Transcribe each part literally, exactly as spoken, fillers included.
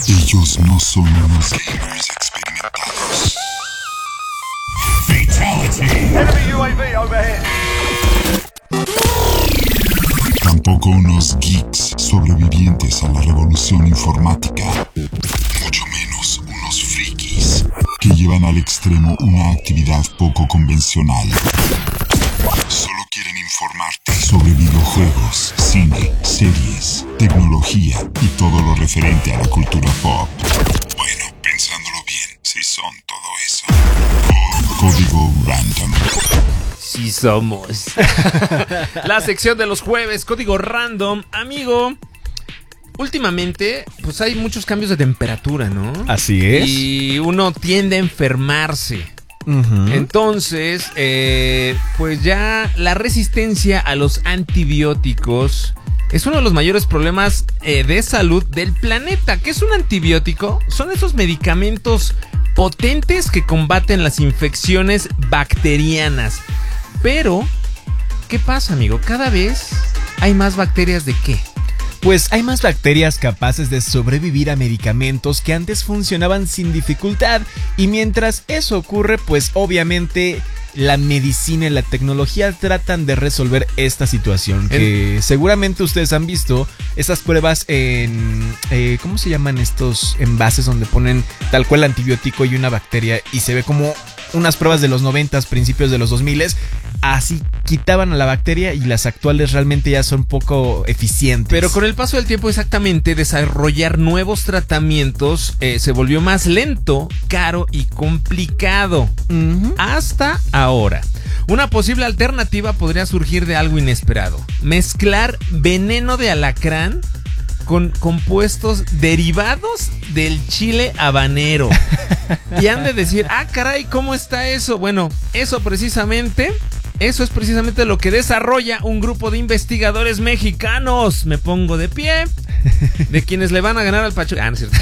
Ellos no son unos gamers experimentados. Fatality. Enemy U A V overhead. Tampoco unos geeks sobrevivientes a la revolución informática. Mucho menos unos frikis que llevan al extremo una actividad poco convencional. Solo quieren informarte sobre videojuegos, cine, series, tecnología y todo lo referente a la cultura pop. Bueno, pensándolo bien, si son todo eso. Código Random. Sí somos. La sección de los jueves, Código Random. Amigo, últimamente pues hay muchos cambios de temperatura, ¿no? Así es. Y uno tiende a enfermarse. Uh-huh. Entonces, eh, pues ya la resistencia a los antibióticos es uno de los mayores problemas eh, de salud del planeta. ¿Qué es un antibiótico? Son esos medicamentos potentes que combaten las infecciones bacterianas. Pero, ¿qué pasa, amigo? Cada vez hay más bacterias ¿de qué? Pues hay más bacterias capaces de sobrevivir a medicamentos que antes funcionaban sin dificultad. Y mientras eso ocurre, pues obviamente la medicina y la tecnología tratan de resolver esta situación. Que seguramente ustedes han visto estas pruebas en... Eh, ¿Cómo se llaman estos envases donde ponen tal cual antibiótico y una bacteria? Y se ve como unas pruebas de los noventas, principios de los dos miles. Así quitaban a la bacteria y las actuales realmente ya son poco eficientes. Pero con el paso del tiempo, exactamente, desarrollar nuevos tratamientos eh, se volvió más lento, caro y complicado. Uh-huh. Hasta ahora. Una posible alternativa podría surgir de algo inesperado. Mezclar veneno de alacrán con compuestos derivados del chile habanero. Y han de decir, ah, caray, ¿cómo está eso? Bueno, eso precisamente... Eso es precisamente lo que desarrolla un grupo de investigadores mexicanos. Me pongo de pie. De quienes le van a ganar al Pachuca. Ah, no es cierto.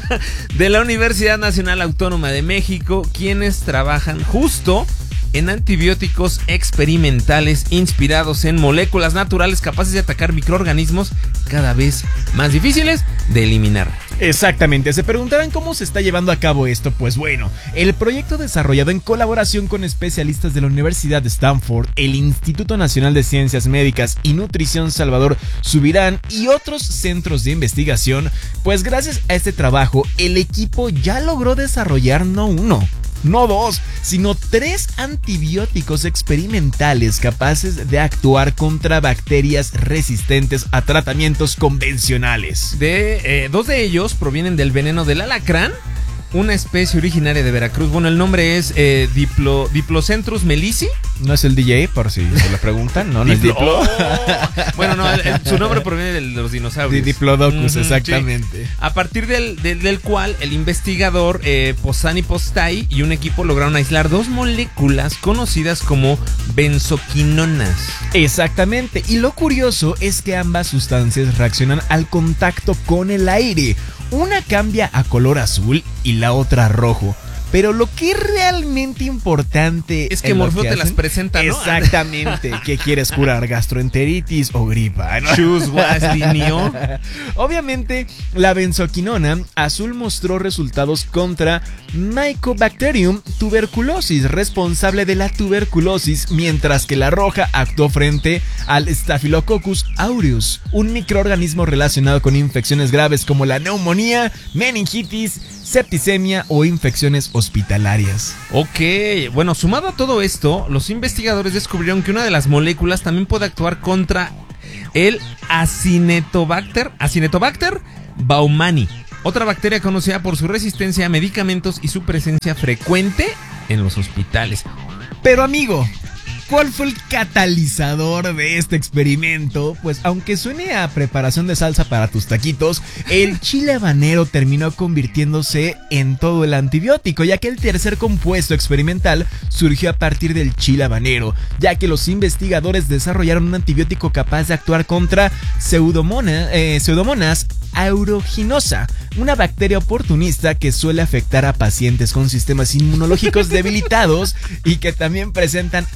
De la Universidad Nacional Autónoma de México, quienes trabajan justo en antibióticos experimentales inspirados en moléculas naturales capaces de atacar microorganismos cada vez más difíciles de eliminar. Exactamente, se preguntarán cómo se está llevando a cabo esto. Pues bueno, el proyecto desarrollado en colaboración con especialistas de la Universidad de Stanford, el Instituto Nacional de Ciencias Médicas y Nutrición Salvador Subirán y otros centros de investigación, pues gracias a este trabajo el equipo ya logró desarrollar no uno, no dos, sino tres antibióticos experimentales capaces de actuar contra bacterias resistentes a tratamientos convencionales. De, eh, dos de ellos provienen del veneno del alacrán, una especie originaria de Veracruz. Bueno, el nombre es eh, Diplo, Diplocentrus melisi. No es el D J, por si se lo preguntan. No, no Diplo, es Diplo. Oh. Bueno, no, el, el, su nombre proviene de los dinosaurios. Diplodocus, uh-huh, exactamente. Sí. A partir del, del, del cual el investigador eh, Posani Postai y un equipo lograron aislar dos moléculas conocidas como benzoquinonas. Exactamente. Y lo curioso es que ambas sustancias reaccionan al contacto con el aire. Una cambia a color azul y la otra a rojo. Pero lo que es realmente importante es que Morfeo te las presenta, ¿no? Exactamente. ¿Qué quieres curar? ¿Gastroenteritis o gripa? ¿No? Choose Guaslinio. Obviamente, la benzoquinona azul mostró resultados contra Mycobacterium tuberculosis, responsable de la tuberculosis, mientras que la roja actuó frente al Staphylococcus aureus, un microorganismo relacionado con infecciones graves como la neumonía, meningitis, septicemia o infecciones hospitalarias. Ok, bueno, sumado a todo esto, los investigadores descubrieron que una de las moléculas también puede actuar contra el Acinetobacter, Acinetobacter baumannii, otra bacteria conocida por su resistencia a medicamentos y su presencia frecuente en los hospitales. Pero amigo, ¿cuál fue el catalizador de este experimento? Pues aunque suene a preparación de salsa para tus taquitos, el chile habanero terminó convirtiéndose en todo el antibiótico, ya que el tercer compuesto experimental surgió a partir del chile habanero, ya que los investigadores desarrollaron un antibiótico capaz de actuar contra Pseudomonas, eh, Pseudomonas aeruginosa, una bacteria oportunista que suele afectar a pacientes con sistemas inmunológicos debilitados y que también presentan altos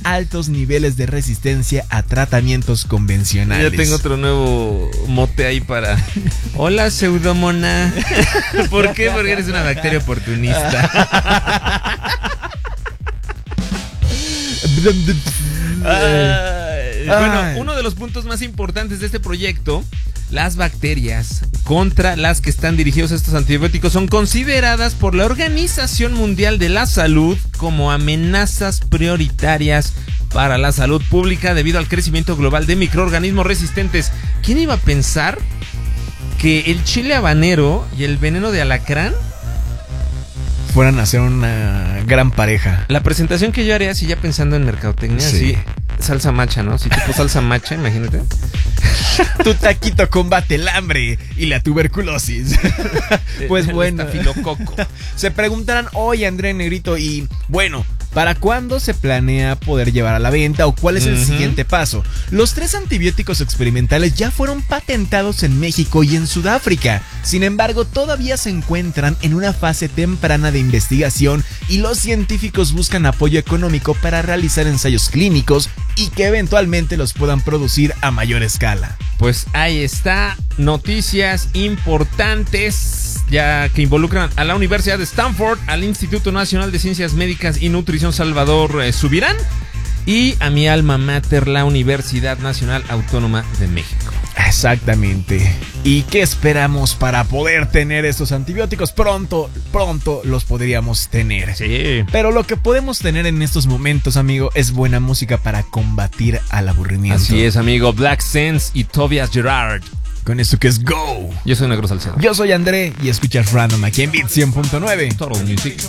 altos niveles de resistencia a tratamientos convencionales. Ya tengo otro nuevo mote ahí para... Hola, Pseudomonas. ¿Por qué? Porque eres una bacteria oportunista. Ay, bueno, uno de los puntos más importantes de este proyecto, las bacterias contra las que están dirigidos estos antibióticos son consideradas por la Organización Mundial de la Salud como amenazas prioritarias para la salud pública debido al crecimiento global de microorganismos resistentes. ¿Quién iba a pensar que el chile habanero y el veneno de alacrán fueran a ser una gran pareja? La presentación que yo haría, así ya pensando en mercadotecnia, Sí. así, salsa macha, ¿no? Si tipo salsa macha, imagínate. Tu taquito combate el hambre y la tuberculosis. Pues bueno, Estafilococo. se preguntarán, oye André Negrito, y bueno, ¿para cuándo se planea poder llevar a la venta o cuál es el Uh-huh. siguiente paso? Los tres antibióticos experimentales ya fueron patentados en México y en Sudáfrica. Sin embargo, todavía se encuentran en una fase temprana de investigación y los científicos buscan apoyo económico para realizar ensayos clínicos y que eventualmente los puedan producir a mayor escala. Pues ahí está, noticias importantes ya que involucran a la Universidad de Stanford, al Instituto Nacional de Ciencias Médicas y Nutrición Salvador eh, Subirán y a mi alma mater, la Universidad Nacional Autónoma de México. Exactamente. ¿Y qué esperamos para poder tener estos antibióticos? Pronto, pronto los podríamos tener. Sí. Pero lo que podemos tener en estos momentos, amigo, es buena música para combatir al aburrimiento. Así es, amigo. Black Sense y Tobias Gerard. Con esto que es Go. Yo soy Negro Salcedo. Yo soy André y escuchas Random aquí en Beat cien punto nueve. Total Music.